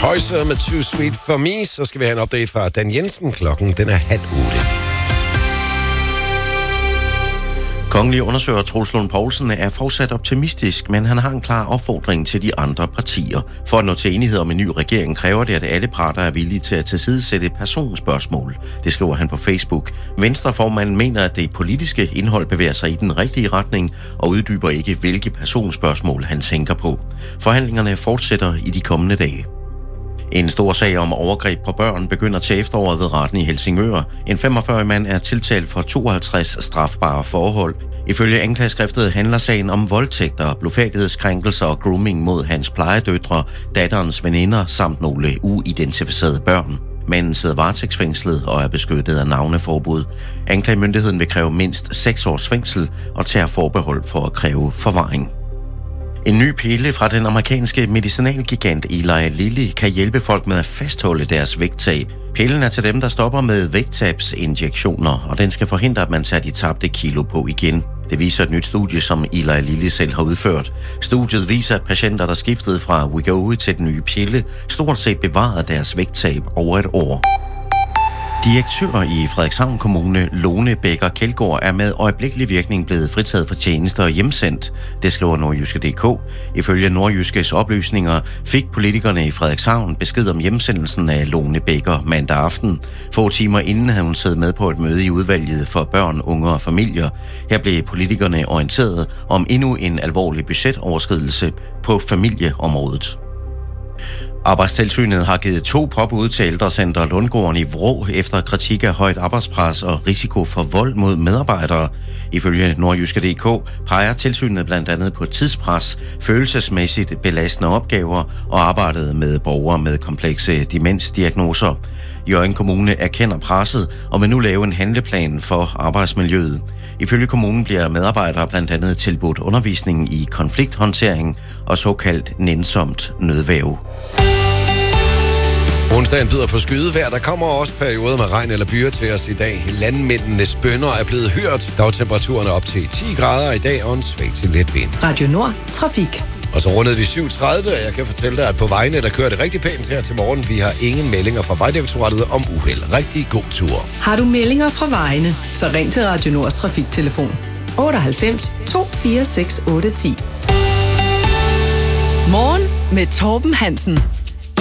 Højser med Too Sweet For Me. Så skal vi have en update fra Dan Jensen. Klokken den er 7:30. Kongelig undersøger Troels Lund Poulsen er fortsat optimistisk, men han har en klar opfordring til de andre partier. For at nå til enighed om en ny regering kræver det, at alle parter er villige til at tilsidesætte personspørgsmål. Det skriver han på Facebook. Venstreformanden mener, at det politiske indhold bevæger sig i den rigtige retning og uddyber ikke, hvilke personspørgsmål han tænker på. Forhandlingerne fortsætter i de kommende dage. En stor sag om overgreb på børn begynder til efteråret ved retten i Helsingør. En 45-årig mand er tiltalt for 52 strafbare forhold. Ifølge anklageskriftet handler sagen om voldtægter, blufærdighedskrænkelser og grooming mod hans plejedøtre, datterens veninder samt nogle uidentificerede børn. Manden sidder varetægtsfængslet og er beskyttet af navneforbud. Anklagemyndigheden vil kræve mindst 6 års fængsel og tager forbehold for at kræve forvaring. En ny pille fra den amerikanske medicinalgigant Eli Lilly kan hjælpe folk med at fastholde deres vægttab. Pillen er til dem, der stopper med vægttabsinjektioner, og den skal forhindre, at man tager de tabte kilo på igen. Det viser et nyt studie, som Eli Lilly selv har udført. Studiet viser, at patienter, der skiftede fra Wegovy til den nye pille, stort set bevarede deres vægttab over et år. Direktør i Frederikshavn Kommune, Lone Bækker Kjeldgaard, er med øjeblikkelig virkning blevet fritaget for tjenester og hjemsendt. Det skriver Nordjyske.dk. Ifølge Nordjyskes oplysninger fik politikerne i Frederikshavn besked om hjemsendelsen af Lone Bækker mandag aften. Få timer inden havde hun siddet med på et møde i udvalget for børn, unge og familier. Her blev politikerne orienteret om endnu en alvorlig budgetoverskridelse på familieområdet. Arbejdstilsynet har givet 2 påbud til ældrecenter Lundgården i Vrå efter kritik af højt arbejdspres og risiko for vold mod medarbejdere. Ifølge Nordjyske.dk peger tilsynet blandt andet på tidspres, følelsesmæssigt belastende opgaver og arbejdet med borgere med komplekse demensdiagnoser. Hjørring Kommune erkender presset og vil nu lave en handleplan for arbejdsmiljøet. Ifølge kommunen bliver medarbejdere blandt andet tilbudt undervisning i konflikthåndtering og såkaldt nænsomt nødvæv. Onsdagen byder på skydevejr. Der kommer også perioder med regn eller byer til os i dag. Landmændenes bønner er blevet hørt. Dagtemperaturerne op til 10 grader i dag og en svag til let vind. Radio Nord. Trafik. Og så rundede vi 7.30, og jeg kan fortælle dig, at på vejene, der kører det rigtig pænt her til morgen. Vi har ingen meldinger fra Vejdirektoratet om uheld. Rigtig god tur. Har du meldinger fra vejene, så ring til Radio Nords trafiktelefon 98 246 810. Morgen med Torben Hansen.